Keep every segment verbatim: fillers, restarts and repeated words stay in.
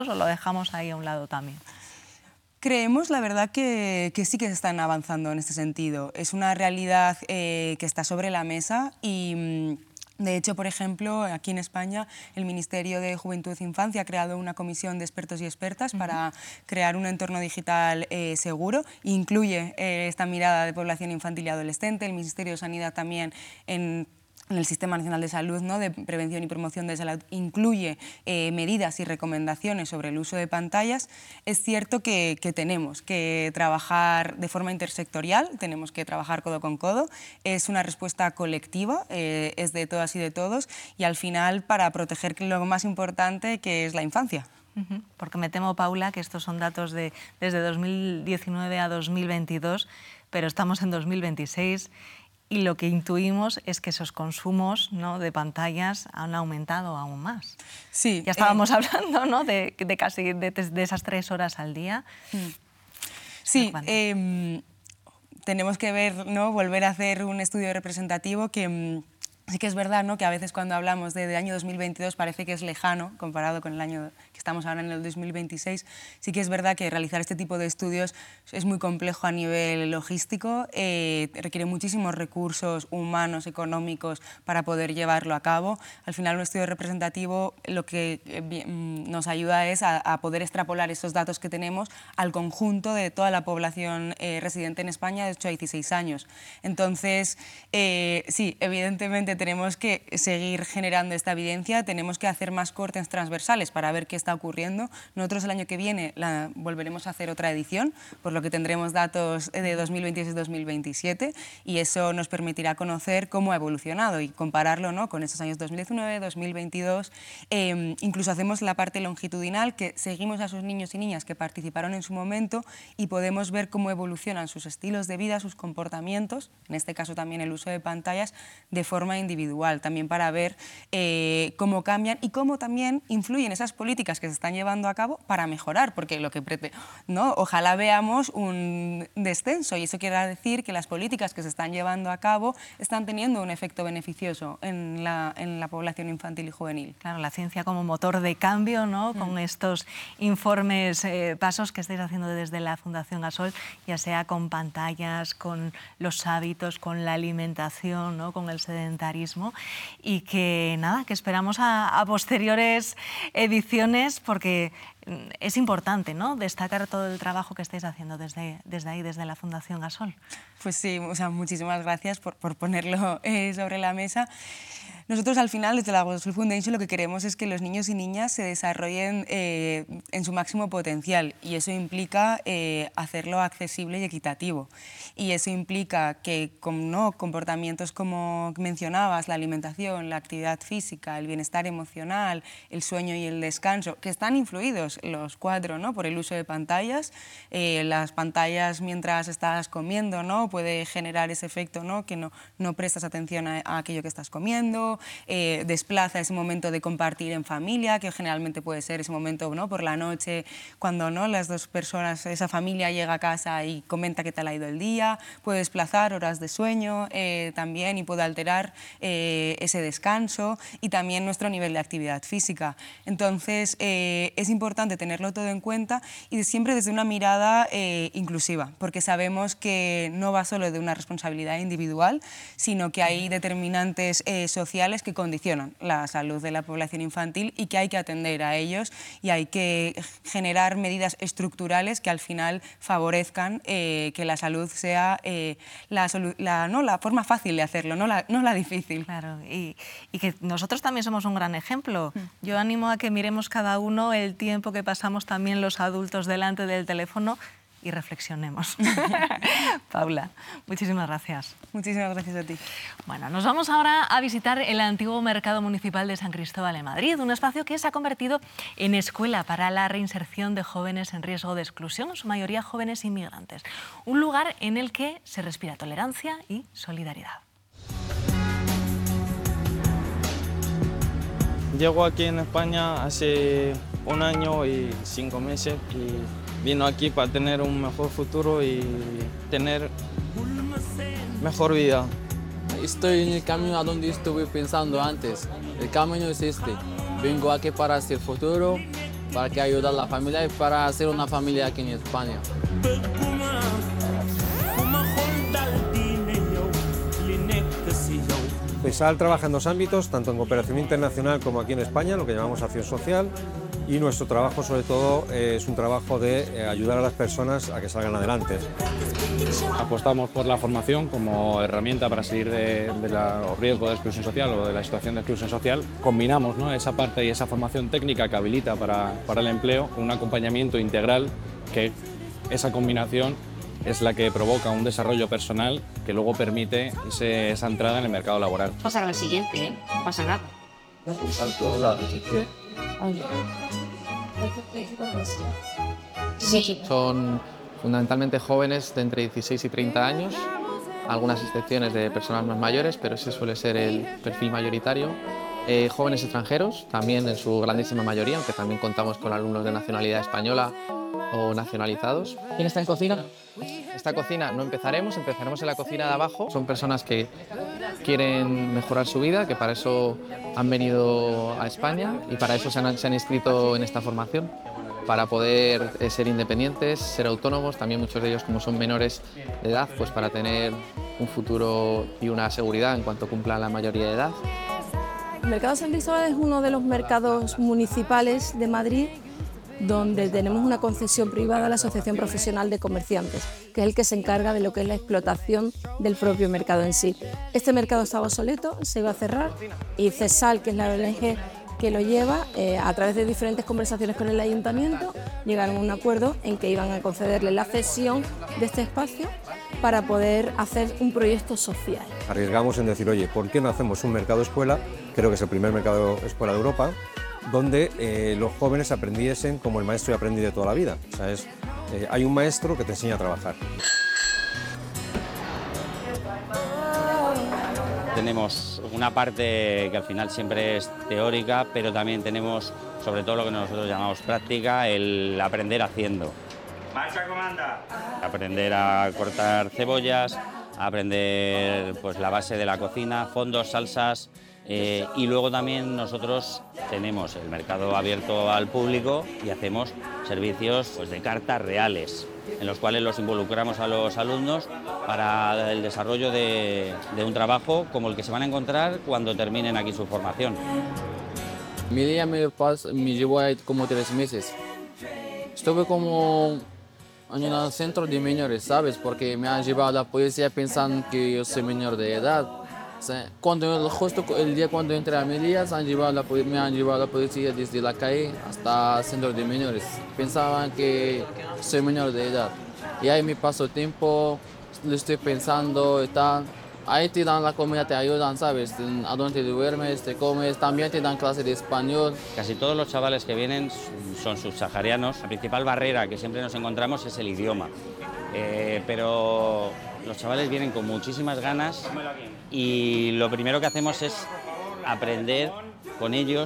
o lo dejamos ahí a un lado también? Creemos, la verdad, que, que sí que se están avanzando en este sentido. Es una realidad eh, que está sobre la mesa y, de hecho, por ejemplo, aquí en España, el Ministerio de Juventud e Infancia ha creado una comisión de expertos y expertas uh-huh. para crear un entorno digital eh, seguro. Incluye eh, esta mirada de población infantil y adolescente. El Ministerio de Sanidad también en... en el Sistema Nacional de Salud, ¿no?, de Prevención y Promoción de Salud, incluye eh, medidas y recomendaciones sobre el uso de pantallas. Es cierto que, que tenemos que trabajar de forma intersectorial, tenemos que trabajar codo con codo, es una respuesta colectiva, eh, es de todas y de todos, y al final para proteger lo más importante, que es la infancia. Uh-huh. Porque me temo, Paula, que estos son datos de desde dos mil diecinueve a dos mil veintidós, pero estamos en dos mil veintiséis, y lo que intuimos es que esos consumos, ¿no?, de pantallas han aumentado aún más. Sí. Ya estábamos eh... hablando, ¿no?, de, de casi de, de esas tres horas al día. Sí, eh, tenemos que ver, ¿no?, volver a hacer un estudio representativo que... Sí que es verdad, ¿no?, que a veces cuando hablamos del de año dos mil veintidós parece que es lejano comparado con el año que estamos ahora en el dos mil veintiséis. Sí que es verdad que realizar este tipo de estudios es muy complejo a nivel logístico, eh, requiere muchísimos recursos humanos, económicos para poder llevarlo a cabo. Al final, un estudio representativo lo que eh, nos ayuda es a, a poder extrapolar esos datos que tenemos al conjunto de toda la población eh, residente en España de ocho a dieciséis años. Entonces, eh, sí, evidentemente tenemos que seguir generando esta evidencia, tenemos que hacer más cortes transversales para ver qué está ocurriendo. Nosotros el año que viene la, volveremos a hacer otra edición, por lo que tendremos datos de dos mil veintiséis dos mil veintisiete, y eso nos permitirá conocer cómo ha evolucionado y compararlo, ¿no?, con esos años dos mil diecinueve, dos mil veintidós. Eh, incluso hacemos la parte longitudinal, que seguimos a esos niños y niñas que participaron en su momento y podemos ver cómo evolucionan sus estilos de vida, sus comportamientos, en este caso también el uso de pantallas, de forma individual, también para ver eh, cómo cambian y cómo también influyen esas políticas que se están llevando a cabo para mejorar, porque lo que pretende, ¿no?, ojalá veamos un descenso, y eso quiere decir que las políticas que se están llevando a cabo están teniendo un efecto beneficioso en la, en la población infantil y juvenil. Claro, la ciencia como motor de cambio, ¿no?, mm. con estos informes, eh, pasos que estáis haciendo desde la Fundación Gasol, ya sea con pantallas, con los hábitos, con la alimentación, ¿no?, con el sedentarismo, y que nada, que esperamos a, a posteriores ediciones, porque es importante, ¿no?, destacar todo el trabajo que estáis haciendo desde, desde ahí, desde la Fundación Gasol. Pues sí, o sea, muchísimas gracias por, por ponerlo eh, sobre la mesa. Nosotros al final, desde la Gasol Foundation, lo que queremos es que los niños y niñas se desarrollen eh, en su máximo potencial, y eso implica eh, hacerlo accesible y equitativo. Y eso implica que con, ¿no?, comportamientos como mencionabas, la alimentación, la actividad física, el bienestar emocional, el sueño y el descanso, que están influidos los cuatro, ¿no?, por el uso de pantallas. Eh, las pantallas mientras estás comiendo, ¿no?, puede generar ese efecto, ¿no?, que no, no prestas atención a, a aquello que estás comiendo. Eh, desplaza ese momento de compartir en familia, que generalmente puede ser ese momento, ¿no?, por la noche, cuando, ¿no?, las dos personas, esa familia llega a casa y comenta qué tal ha ido el día, puede desplazar horas de sueño eh, también, y puede alterar eh, ese descanso y también nuestro nivel de actividad física. Entonces, eh, es importante tenerlo todo en cuenta, y siempre desde una mirada eh, inclusiva, porque sabemos que no va solo de una responsabilidad individual, sino que hay determinantes eh, sociales que condicionan la salud de la población infantil y que hay que atender a ellos, y hay que generar medidas estructurales que al final favorezcan eh, que la salud sea eh, la, la, ¿no?, la forma fácil de hacerlo, no la, no la difícil. Claro, y, y que nosotros también somos un gran ejemplo. Yo animo a que miremos cada uno el tiempo que pasamos también los adultos delante del teléfono y reflexionemos. Paula, muchísimas gracias. Muchísimas gracias a ti. Bueno, nos vamos ahora a visitar el antiguo Mercado Municipal de San Cristóbal en Madrid, un espacio que se ha convertido en escuela para la reinserción de jóvenes en riesgo de exclusión, en su mayoría jóvenes inmigrantes. Un lugar en el que se respira tolerancia y solidaridad. Llego aquí en España hace un año y cinco meses y vino aquí para tener un mejor futuro y tener mejor vida. Estoy en el camino a donde estuve pensando antes. El camino es este. Vengo aquí para hacer futuro para que ayudar a la familia y para hacer una familia aquí en España. FESAL trabaja en dos ámbitos, tanto en cooperación internacional como aquí en España, lo que llamamos acción social, y nuestro trabajo sobre todo eh, es un trabajo de eh, ayudar a las personas a que salgan adelante. Apostamos por la formación como herramienta para salir de, de la, los riesgos de exclusión social o de la situación de exclusión social. Combinamos, ¿no?, esa parte y esa formación técnica que habilita para, para el empleo con un acompañamiento integral, que esa combinación es la que provoca un desarrollo personal que luego permite ese, esa entrada en el mercado laboral. Pasará al siguiente, ¿eh? No pasa nada. Son fundamentalmente jóvenes de entre dieciséis y treinta años, algunas excepciones de personas más mayores, pero ese suele ser el perfil mayoritario. Eh, jóvenes extranjeros, también en su grandísima mayoría, aunque también contamos con alumnos de nacionalidad española o nacionalizados. ¿Quién está en cocina? Esta cocina no empezaremos, empezaremos en la cocina de abajo. Son personas que quieren mejorar su vida, que para eso han venido a España y para eso se han, se han inscrito en esta formación, para poder eh, ser independientes, ser autónomos, también muchos de ellos, como son menores de edad, pues para tener un futuro y una seguridad en cuanto cumplan la mayoría de edad. El Mercado San Cristóbal es uno de los mercados municipales de Madrid donde tenemos una concesión privada a la Asociación Profesional de Comerciantes, que es el que se encarga de lo que es la explotación del propio mercado en sí. Este mercado estaba obsoleto, se iba a cerrar y FESAL, que es la O N G que lo lleva, eh, a través de diferentes conversaciones con el ayuntamiento, llegaron a un acuerdo en que iban a concederle la cesión de este espacio para poder hacer un proyecto social. Arriesgamos en decir, oye, ¿por qué no hacemos un mercado escuela? Creo que es el primer mercado escuela de Europa, donde eh, los jóvenes aprendiesen como el maestro y aprendí de toda la vida. O sea, es, eh, hay un maestro que te enseña a trabajar. Tenemos una parte que al final siempre es teórica, pero también tenemos sobre todo lo que nosotros llamamos práctica, el aprender haciendo. Marcha comanda. Aprender a cortar cebollas, aprender pues la base de la cocina, fondos, salsas. Eh, y luego también nosotros tenemos el mercado abierto al público y hacemos servicios pues, de cartas reales, en los cuales los involucramos a los alumnos para el desarrollo de, de un trabajo como el que se van a encontrar cuando terminen aquí su formación. Mi día me, pas, me llevó ahí como tres meses. Estuve como en un centro de menores, ¿sabes? Porque me han llevado a la policía pensando que yo soy menor de edad. Cuando, justo el día cuando entré a Melillas, han llevado la, me han llevado a la policía desde la calle hasta el centro de menores. Pensaban que soy menor de edad. Y ahí me paso tiempo, lo estoy pensando y tal. Ahí te dan la comida, te ayudan, ¿sabes? A dónde te duermes, te comes, también te dan clases de español. Casi todos los chavales que vienen son subsaharianos. La principal barrera que siempre nos encontramos es el idioma. Eh, pero los chavales vienen con muchísimas ganas y lo primero que hacemos es aprender con ellos.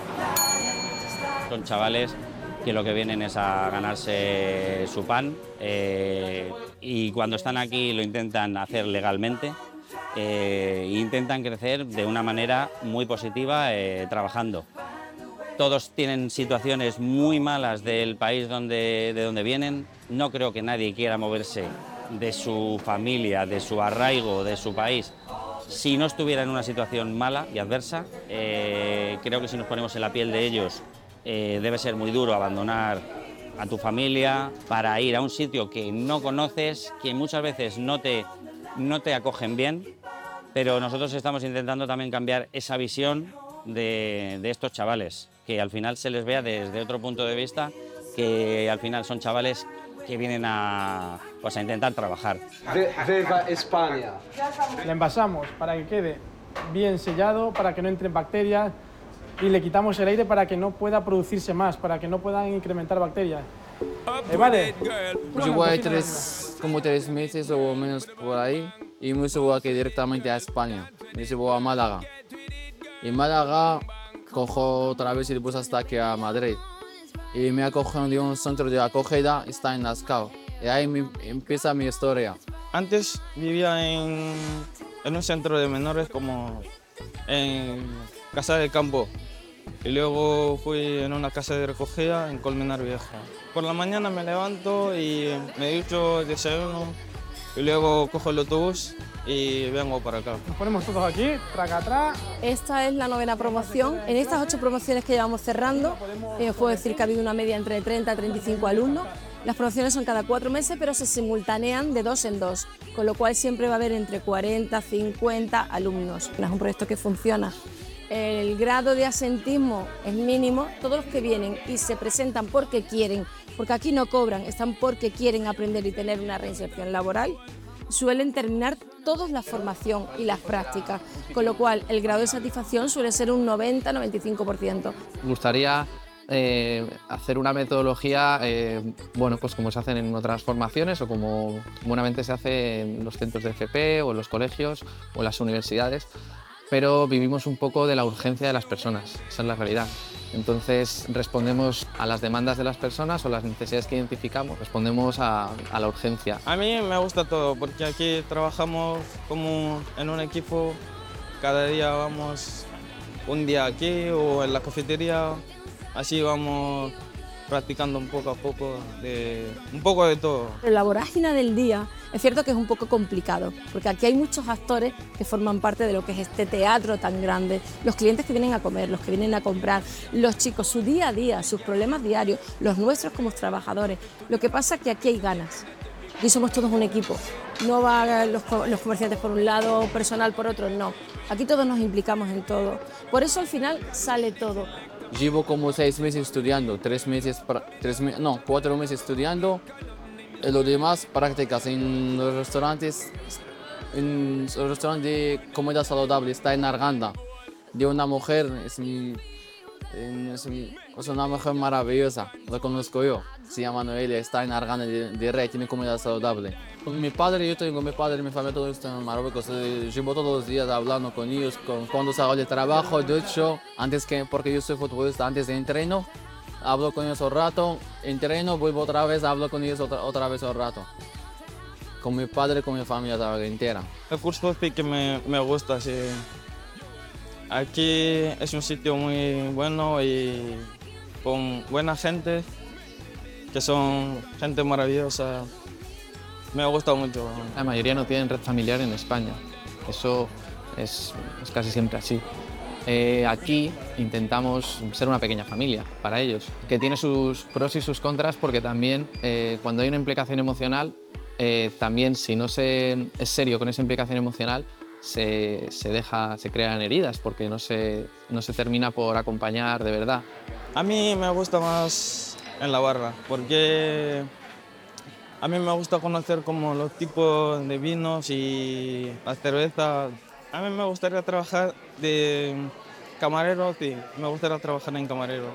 Son chavales que lo que vienen es a ganarse su pan eh, y cuando están aquí lo intentan hacer legalmente eh, e intentan crecer de una manera muy positiva eh, trabajando. Todos tienen situaciones muy malas del país donde, de donde vienen. No creo que nadie quiera moverse de su familia, de su arraigo, de su país, si no estuviera en una situación mala y adversa. Eh, creo que si nos ponemos en la piel de ellos, eh, debe ser muy duro abandonar a tu familia para ir a un sitio que no conoces, que muchas veces no te, no te acogen bien, pero nosotros estamos intentando también cambiar esa visión de, de estos chavales, que al final se les vea desde otro punto de vista, que al final son chavales que vienen a, pues a intentar trabajar. ¡Viva España! La envasamos para que quede bien sellado, para que no entren bacterias y le quitamos el aire para que no pueda producirse más, para que no puedan incrementar bacterias. Eh, vale. Yo voy tres, como tres meses o menos por ahí y me subo aquí directamente a España. Me subo a Málaga. Y en Málaga cojo otra vez el bus hasta aquí a Madrid. Y me acogen de un centro de acogida, está en Lascaux. Y ahí me, empieza mi historia. Antes vivía en, en un centro de menores como en Casa del Campo. Y luego fui en una casa de recogida en Colmenar Vieja. Por la mañana me levanto y me ducho, desayuno y luego cojo el autobús y vengo para acá. Nos ponemos todos aquí, traca atrás. Esta es la novena promoción. En estas ocho promociones que llevamos cerrando, eh, os puedo decir que ha habido una media entre treinta y treinta y cinco alumnos. Las promociones son cada cuatro meses, pero se simultanean de dos en dos, con lo cual siempre va a haber entre cuarenta, cincuenta alumnos. Es un proyecto que funciona. El grado de asentismo es mínimo. Todos los que vienen y se presentan porque quieren, porque aquí no cobran, están porque quieren aprender y tener una reinserción laboral, suelen terminar toda la formación y las prácticas, con lo cual el grado de satisfacción suele ser un noventa a noventa y cinco por ciento. Me gustaría eh, hacer una metodología, eh, bueno, pues como se hacen en otras formaciones o como buenamente se hace en los centros de F P o en los colegios o en las universidades, pero vivimos un poco de la urgencia de las personas, esa es la realidad. Entonces respondemos a las demandas de las personas o las necesidades que identificamos, respondemos a, a la urgencia. A mí me gusta todo porque aquí trabajamos como en un equipo, cada día vamos un día aquí o en la cafetería, así vamos practicando un poco a poco, de, un poco de todo. La vorágine del día es cierto que es un poco complicado, porque aquí hay muchos actores que forman parte de lo que es este teatro tan grande, los clientes que vienen a comer, los que vienen a comprar, los chicos, su día a día, sus problemas diarios, los nuestros como trabajadores. Lo que pasa es que aquí hay ganas, aquí somos todos un equipo, no van los, los comerciantes por un lado, personal por otro, no. Aquí todos nos implicamos en todo, por eso al final sale todo. Llevo como seis meses estudiando, tres meses, tres, no, cuatro meses estudiando, y lo demás prácticas en los restaurantes, en el restaurante de comida saludable, está en Arganda, de una mujer, es, mi, es, mi, es una mujer maravillosa, la conozco yo, se llama Noelia, está en Arganda de, de Rey, tiene comida saludable. Mi padre, yo tengo mi padre, mi familia, todo está en Marruecos. Llevo todos los días hablando con ellos, con, cuando salgo de trabajo, de hecho, antes que, porque yo soy futbolista, antes de entreno, hablo con ellos un rato, entreno, vuelvo otra vez, hablo con ellos otra, otra vez un rato. Con mi padre, con mi familia entera. El curso sí que me, me gusta, sí. Aquí es un sitio muy bueno y con buena gente, que son gente maravillosa. Me gusta mucho. La mayoría no tienen red familiar en España, eso es, es casi siempre así. Eh, aquí intentamos ser una pequeña familia para ellos, que tiene sus pros y sus contras porque también eh, cuando hay una implicación emocional, eh, también si no se es serio con esa implicación emocional, se, se, deja, se crean heridas porque no se, no se termina por acompañar de verdad. A mí me gusta más en la barra porque a mí me gusta conocer como los tipos de vinos y la cerveza. A mí me gustaría trabajar de camarero, sí, me gustaría trabajar en camarero.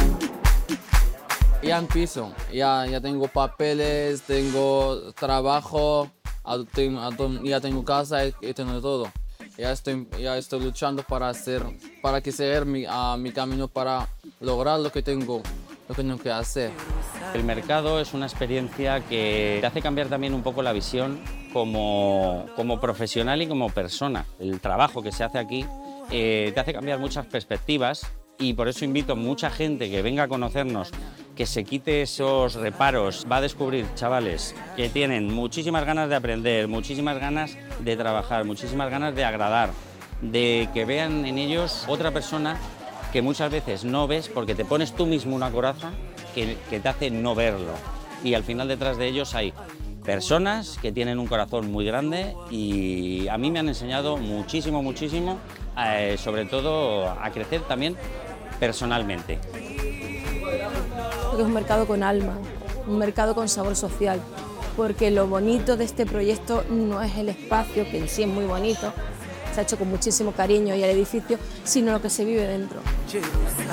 Ya empiezo, ya, ya tengo papeles, tengo trabajo, ya tengo casa y tengo todo. Ya estoy, ya estoy luchando para, hacer, para que sea mi, uh, mi camino para lograr lo que tengo, lo que tengo que hacer. El mercado es una experiencia que te hace cambiar también un poco la visión como, como profesional y como persona. El trabajo que se hace aquí eh, te hace cambiar muchas perspectivas y por eso invito a mucha gente que venga a conocernos, que se quite esos reparos, va a descubrir chavales que tienen muchísimas ganas de aprender, muchísimas ganas de trabajar, muchísimas ganas de agradar, de que vean en ellos otra persona que muchas veces no ves porque te pones tú mismo una coraza que, que te hace no verlo. Y al final detrás de ellos hay personas que tienen un corazón muy grande y a mí me han enseñado muchísimo, muchísimo, eh, sobre todo a crecer también personalmente. Porque es un mercado con alma, un mercado con sabor social, porque lo bonito de este proyecto no es el espacio, que en sí es muy bonito, se ha hecho con muchísimo cariño y el edificio, sino lo que se vive dentro.